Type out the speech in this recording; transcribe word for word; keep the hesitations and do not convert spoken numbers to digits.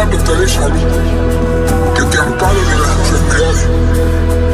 cuando estés de salud, que te ampare de las enfermedades.